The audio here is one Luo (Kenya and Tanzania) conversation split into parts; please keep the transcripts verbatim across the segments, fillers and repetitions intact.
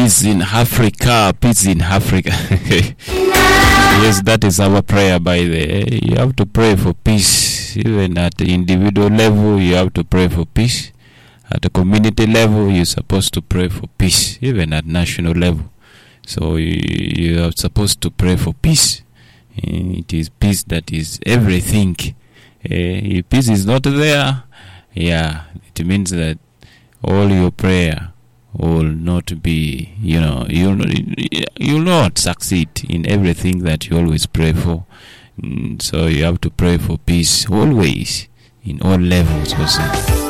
peace in Africa, peace in Africa. Yes, that is our prayer, by the way. You have to pray for peace. Even at the individual level, you have to pray for peace. At the community level, you're supposed to pray for peace. Even at national level. So you, you are supposed to pray for peace. It is peace that is everything. Uh, if peace is not there, yeah, it means that all your prayer will not be, you know, you'll, you'll not succeed in everything that you always pray for. Mm, so you have to pray for peace always, in all levels also.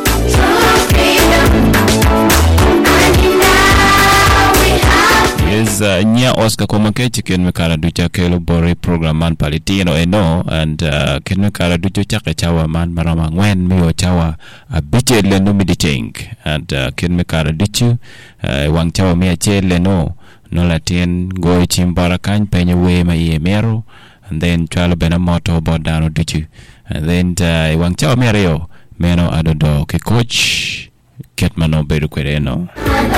Yes, uh, nya Oscar Komakechi ken me kara ducha kelo bore program man palitino eno and uh, ken me kara ducha chaka chawa man marama ngwen miyo chawa a biche le no miditeng and uh, ken me kara duchu uh, wang chawa mi achele no no latien go chimbara kan penye we ma ye mero and then chalo bena moto bodano duchu and then uh, wang chawa mi reo meno adodo ke coach ketmano beru kwereno.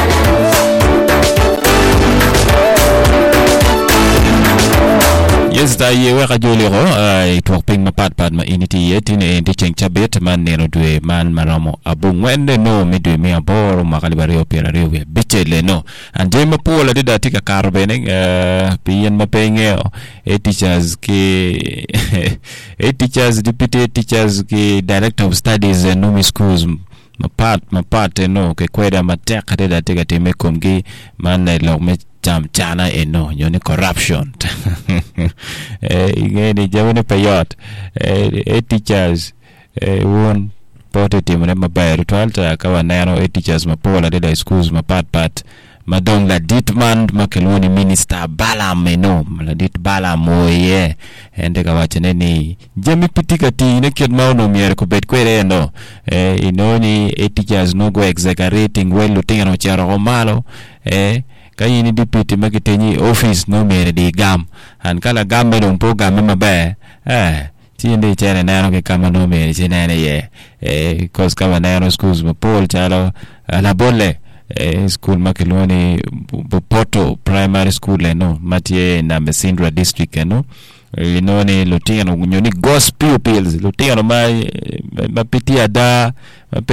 Yes, da ye wa kajoli ro ai tok ping ma pat pat ma initi yeti ne ndi cheng chabet man ne no dwe man maramo abu ngwende no mi dwe mi aboro makalibare opera rewe bichele no ande ma pola de da tika karbe ne piyen ma penge e teachers ke e teachers deputy teachers ke director of studies no mi schools ma pat ma pat no ke kweda ma tek de da tika teme komgi man ne lo me jam chana eno yoni corruption eh ngeni jawne payot eh teachers eh won pote timre mabayar twalta kawa nano eh teachers mapola de schools mapat pat madong la ditman makeloni minister balam eno la dit balam oye ende kawachene ni jami pitika ti ne kid mauno mier ko bet kwere no eh inoni eh teachers no go exaggerating well lutinga no charo malo eh kaya ni deputy makitenyi office no mere di gam an kala gam me dong program me mabe eh tiende chene nano ke kama no mere chene ye eh cause kama nano schools ma pol chalo la bolle eh school makeloni Poto primary school no matie na Mesindra district no inoni lutinga no nyoni ghost pupils lutinga no ma mapitia da